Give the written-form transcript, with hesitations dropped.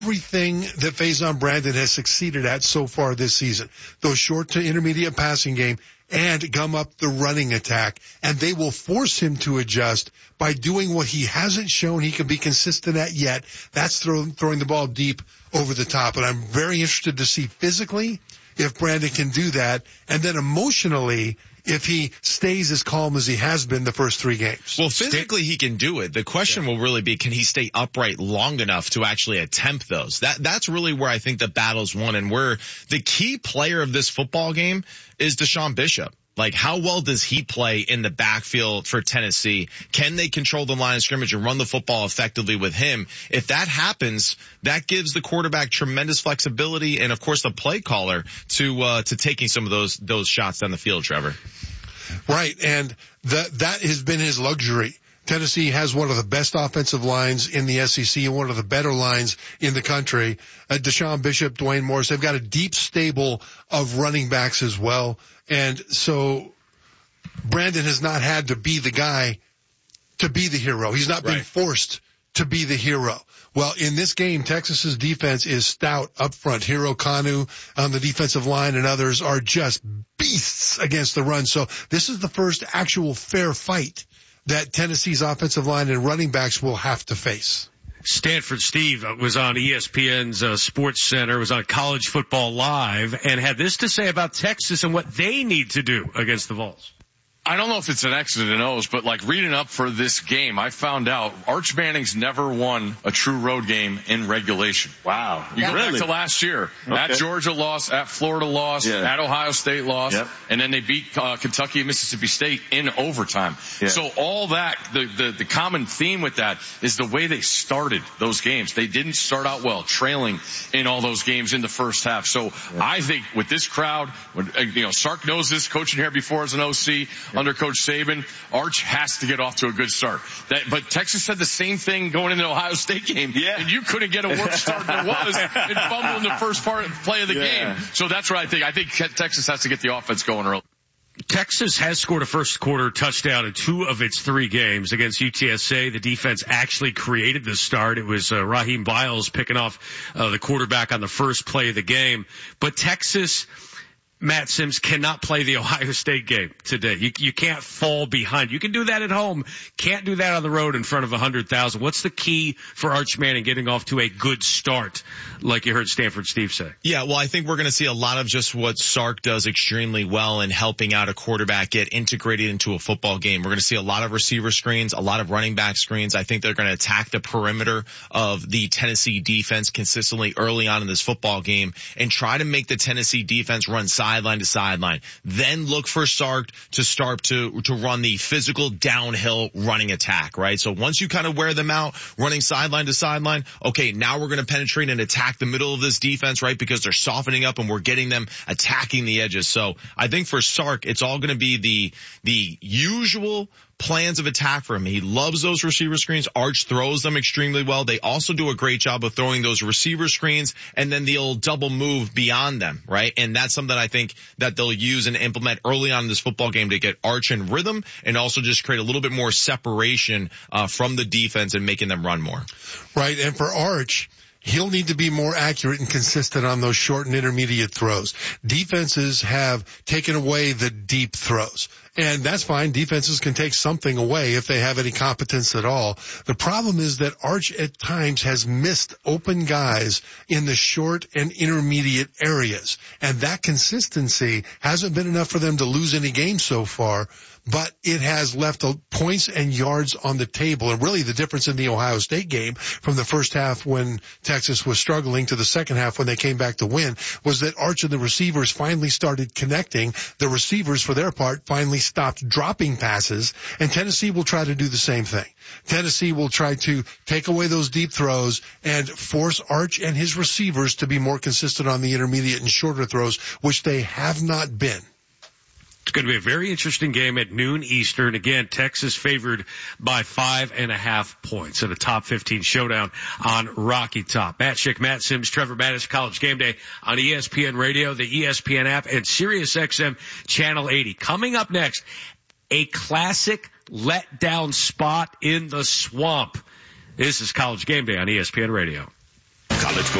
everything that Faison Brandon has succeeded at so far this season. Those short to intermediate passing game and gum up the running attack. And they will force him to adjust by doing what he hasn't shown he can be consistent at yet. That's throwing the ball deep over the top. And I'm very interested to see physically if Brandon can do that. And then emotionally, if he stays as calm as he has been the first 3 games. Well, physically he can do it. The question will really be, can he stay upright long enough to actually attempt those? That's really where I think the battle's won, and where the key player of this football game is Deshaun Bishop. Like, how well does he play in the backfield for Tennessee? Can they control the line of scrimmage and run the football effectively with him? If that happens, that gives the quarterback tremendous flexibility and, of course, the play caller to taking some of those shots down the field, Trevor. Right, and that has been his luxury. Tennessee has one of the best offensive lines in the SEC and one of the better lines in the country. Deshaun Bishop, Dwayne Morris, they've got a deep stable of running backs as well. And so Brandon has not had to be the guy to be the hero. He's not been forced to be the hero. Well, in this game, Texas's defense is stout up front. Hero Kanu on the defensive line and others are just beasts against the run. So this is the first actual fair fight that Tennessee's offensive line and running backs will have to face. Stanford Steve was on ESPN's Sports Center, was on College Football Live, and had this to say about Texas and what they need to do against the Vols. I don't know if it's an X's and O's, but like reading up for this game, I found out Arch Manning's never won a true road game in regulation. Wow. You go back to last year. Okay. At Georgia lost, at Florida lost, at Ohio State lost, and then they beat Kentucky and Mississippi State in overtime. Yeah. So all that, the common theme with that is the way they started those games. They didn't start out well, trailing in all those games in the first half. So I think with this crowd, Sark knows this, coaching here before as an OC, under Coach Saban, Arch has to get off to a good start. But Texas said the same thing going into the Ohio State game, and you couldn't get a worse start than it was and fumble in the first play of the game. So that's what I think. I think Texas has to get the offense going early. Texas has scored a first quarter touchdown in 2 of its 3 games against UTSA. The defense actually created the start. It was Raheem Biles picking off the quarterback on the first play of the game. But Texas, Matt Sims, cannot play the Ohio State game today. You can't fall behind. You can do that at home. Can't do that on the road in front of 100,000. What's the key for Arch Manning getting off to a good start, like you heard Stanford Steve say? Yeah, well, I think we're going to see a lot of just what Sark does extremely well in helping out a quarterback get integrated into a football game. We're going to see a lot of receiver screens, a lot of running back screens. I think they're going to attack the perimeter of the Tennessee defense consistently early on in this football game and try to make the Tennessee defense run sideline to sideline. Then look for Sark to start to run the physical downhill running attack, right? So once you kind of wear them out, running sideline to sideline, okay, now we're going to penetrate and attack the middle of this defense, right? Because they're softening up and we're getting them attacking the edges. So I think for Sark, it's all going to be the usual plans of attack for him. He loves those receiver screens. Arch throws them extremely well. They also do a great job of throwing those receiver screens and then they'll double move beyond them, right? And that's something I think that they'll use and implement early on in this football game to get Arch in rhythm and also just create a little bit more separation from the defense and making them run more. Right, and for Arch, he'll need to be more accurate and consistent on those short and intermediate throws. Defenses have taken away the deep throws. And that's fine. Defenses can take something away if they have any competence at all. The problem is that Arch at times has missed open guys in the short and intermediate areas. And that consistency hasn't been enough for them to lose any games so far. But it has left points and yards on the table. And really the difference in the Ohio State game from the first half when Texas was struggling to the second half when they came back to win was that Arch and the receivers finally started connecting. The receivers, for their part, finally stopped dropping passes. And Tennessee will try to do the same thing. Tennessee will try to take away those deep throws and force Arch and his receivers to be more consistent on the intermediate and shorter throws, which they have not been. It's going to be a very interesting game at noon Eastern. Again, Texas favored by 5.5 points in a top 15 showdown on Rocky Top. Matt Schick, Matt Sims, Trevor Mattis, College Game Day on ESPN Radio, the ESPN app, and SiriusXM Channel 80. Coming up next, a classic letdown spot in the swamp. This is College Game Day on ESPN Radio. College